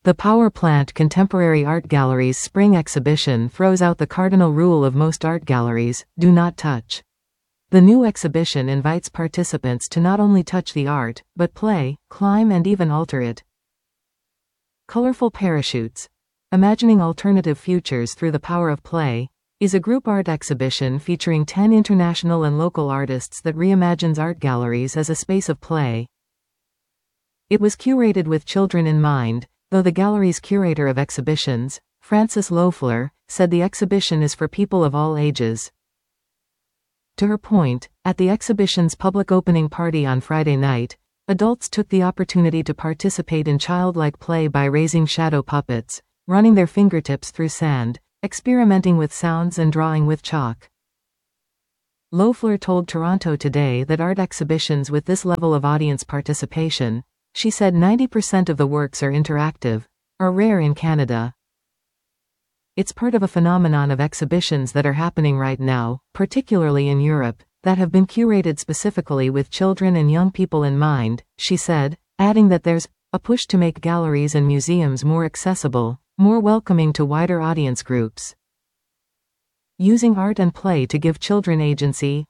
The Power Plant Contemporary Art Gallery's spring exhibition throws out the cardinal rule of most art galleries: do not touch. The new exhibition invites participants to not only touch the art, but play, climb, and even alter it. Colorful Parachutes: Imagining Alternative Futures Through the Power of Play is a group art exhibition featuring 10 international and local artists that reimagines art galleries as a space of play. It was curated with children in mind, though the gallery's curator of exhibitions, Frances Loeffler, said the exhibition is for people of all ages. To her point, at the exhibition's public opening party on Friday night, adults took the opportunity to participate in childlike play by raising shadow puppets, running their fingertips through sand, experimenting with sounds and drawing with chalk. Loeffler told Toronto Today that art exhibitions with this level of audience participation, she said 90% of the works are interactive, are rare in Canada. It's part of a phenomenon of exhibitions that are happening right now, particularly in Europe, that have been curated specifically with children and young people in mind, she said, adding that there's a push to make galleries and museums more accessible, more welcoming to wider audience groups. Using art and play to give children agency.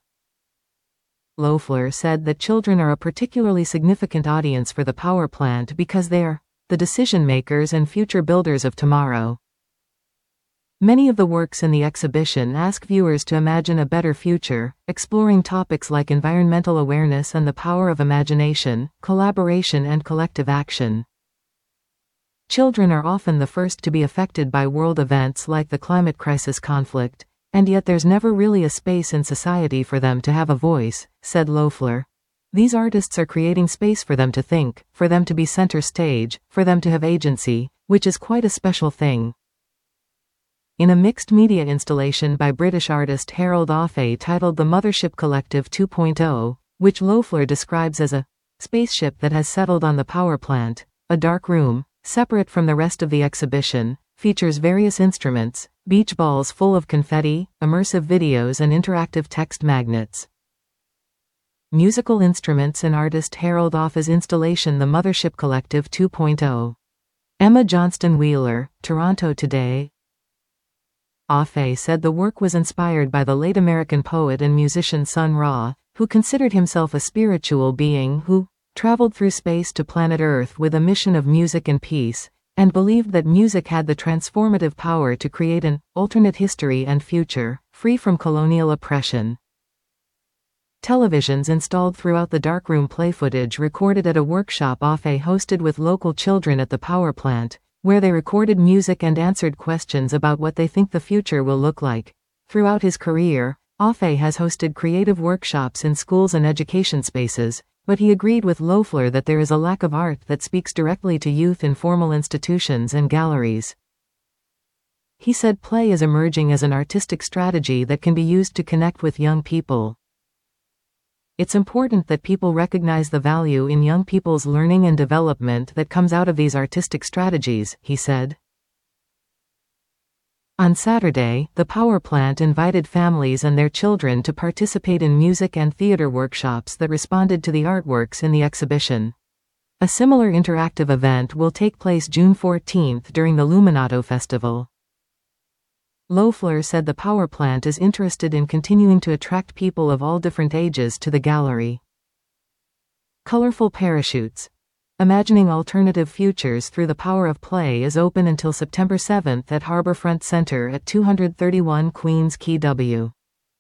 Loeffler said that children are a particularly significant audience for the Power Plant because they're the decision makers and future builders of tomorrow. Many of the works in the exhibition ask viewers to imagine a better future, exploring topics like environmental awareness and the power of imagination, collaboration, and collective action. Children are often the first to be affected by world events like the climate crisis conflict, and yet there's never really a space in society for them to have a voice, said Loeffler. These artists are creating space for them to think, for them to be center stage, for them to have agency, which is quite a special thing. In a mixed media installation by British artist Harold Offeh titled The Mothership Collective 2.0, which Loeffler describes as a spaceship that has settled on the power plant, a dark room, separate from the rest of the exhibition, features various instruments, beach balls full of confetti, immersive videos, and interactive text magnets. Musical instruments and artist Harold Offeh's installation The Mothership Collective 2.0. Emma Johnston Wheeler, Toronto Today. Offeh said the work was inspired by the late American poet and musician Sun Ra, who considered himself a spiritual being who traveled through space to planet Earth with a mission of music and peace, and believed that music had the transformative power to create an alternate history and future, free from colonial oppression. Televisions installed throughout the darkroom play footage recorded at a workshop Offeh hosted with local children at the power plant, where they recorded music and answered questions about what they think the future will look like. Throughout his career, Offeh has hosted creative workshops in schools and education spaces, but he agreed with Loeffler that there is a lack of art that speaks directly to youth in formal institutions and galleries. He said play is emerging as an artistic strategy that can be used to connect with young people. It's important that people recognize the value in young people's learning and development that comes out of these artistic strategies, he said. On Saturday, the power plant invited families and their children to participate in music and theater workshops that responded to the artworks in the exhibition. A similar interactive event will take place June 14 during the Luminato Festival. Loeffler said the power plant is interested in continuing to attract people of all different ages to the gallery. Colorful Parachutes: Imagining Alternative Futures Through the Power of Play is open until September 7 at Harbourfront Centre at 231 Queens Quay W.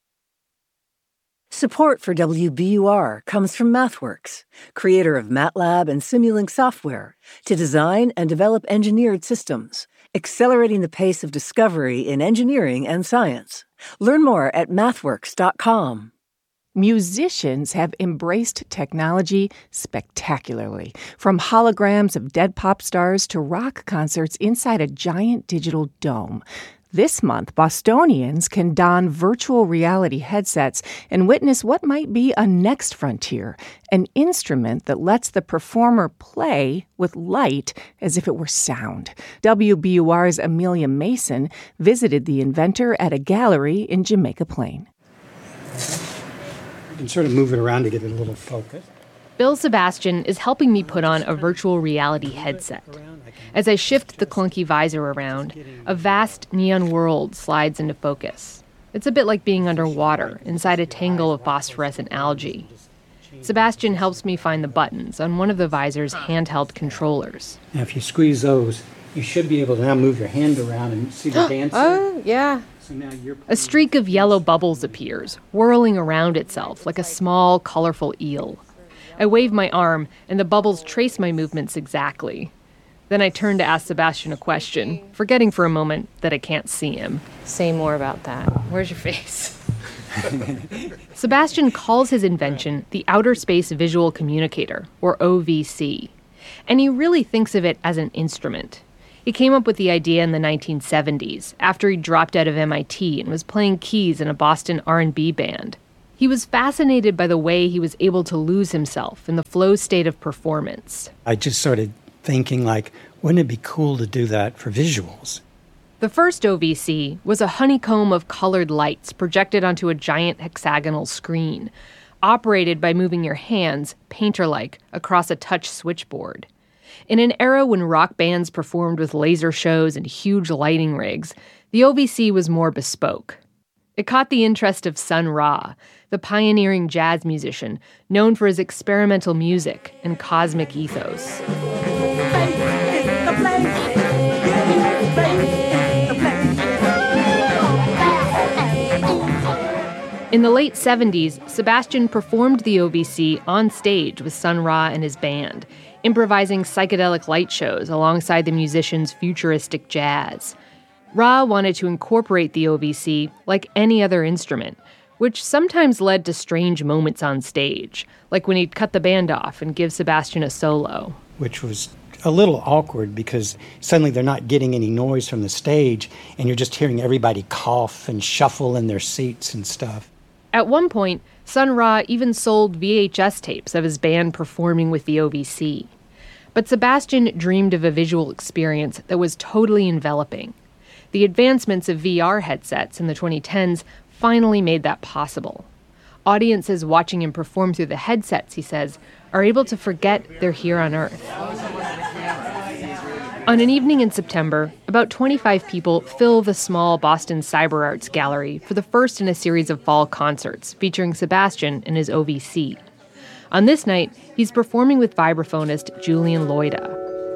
Support for WBUR comes from MathWorks, creator of MATLAB and Simulink software, to design and develop engineered systems, accelerating the pace of discovery in engineering and science. Learn more at mathworks.com. Musicians have embraced technology spectacularly, from holograms of dead pop stars to rock concerts inside a giant digital dome. This month, Bostonians can don virtual reality headsets and witness what might be a next frontier, an instrument that lets the performer play with light as if it were sound. WBUR's Amelia Mason visited the inventor at a gallery in Jamaica Plain. You can sort of move it around to get it a little focus. Bill Sebastian is helping me put on a virtual reality headset. As I shift the clunky visor around, a vast neon world slides into focus. It's a bit like being underwater, inside a tangle of phosphorescent algae. Sebastian helps me find the buttons on one of the visor's handheld controllers. Now, if you squeeze those, you should be able to now move your hand around and see the dancer. Oh, yeah. So now A streak of yellow bubbles appears, whirling around itself like a small, colorful eel. I wave my arm, and the bubbles trace my movements exactly. Then I turn to ask Sebastian a question, forgetting for a moment that I can't see him. Say more about that. Where's your face? Sebastian calls his invention the Outer Space Visual Communicator, or OVC. And he really thinks of it as an instrument. He came up with the idea in the 1970s, after he dropped out of MIT and was playing keys in a Boston R&B band. He was fascinated by the way he was able to lose himself in the flow state of performance. I just started thinking, like, wouldn't it be cool to do that for visuals? The first OVC was a honeycomb of colored lights projected onto a giant hexagonal screen, operated by moving your hands, painter-like, across a touch switchboard. In an era when rock bands performed with laser shows and huge lighting rigs, the OVC was more bespoke. It caught the interest of Sun Ra, the pioneering jazz musician known for his experimental music and cosmic ethos. In the late 70s, Sebastian performed the OVC on stage with Sun Ra and his band, improvising psychedelic light shows alongside the musician's futuristic jazz. Ra wanted to incorporate the OVC like any other instrument, which sometimes led to strange moments on stage, like when he'd cut the band off and give Sebastian a solo. Which was a little awkward because suddenly they're not getting any noise from the stage and you're just hearing everybody cough and shuffle in their seats and stuff. At one point, Sun Ra even sold VHS tapes of his band performing with the OVC. But Sebastian dreamed of a visual experience that was totally enveloping. The advancements of VR headsets in the 2010s finally made that possible. Audiences watching him perform through the headsets, he says, are able to forget they're here on Earth. On an evening in September, about 25 people fill the small Boston Cyber Arts Gallery for the first in a series of fall concerts featuring Sebastian and his OVC. On this night, he's performing with vibraphonist Julian Loida.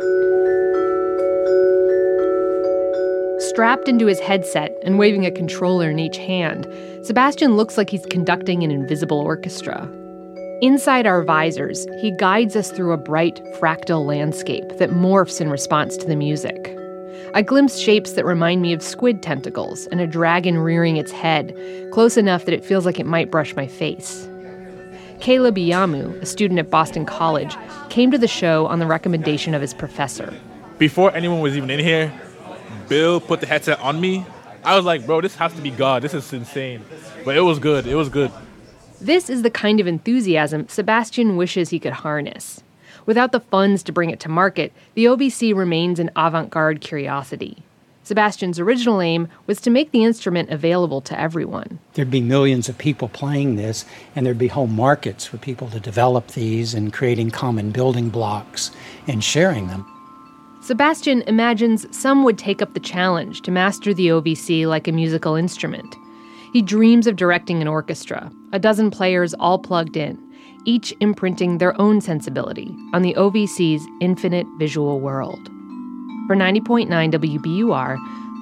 Strapped into his headset and waving a controller in each hand, Sebastian looks like he's conducting an invisible orchestra. Inside our visors, he guides us through a bright, fractal landscape that morphs in response to the music. I glimpse shapes that remind me of squid tentacles and a dragon rearing its head, close enough that it feels like it might brush my face. Caleb Iyamu, a student at Boston College, came to the show on the recommendation of his professor. Before anyone was even in here, Bill put the headset on me. I was like, bro, this has to be God. This is insane. But it was good. It was good. This is the kind of enthusiasm Sebastian wishes he could harness. Without the funds to bring it to market, the OVC remains an avant-garde curiosity. Sebastian's original aim was to make the instrument available to everyone. There'd be millions of people playing this, and there'd be whole markets for people to develop these and creating common building blocks and sharing them. Sebastian imagines some would take up the challenge to master the OVC like a musical instrument. He dreams of directing an orchestra, a dozen players all plugged in, each imprinting their own sensibility on the OVC's infinite visual world. For 90.9 WBUR,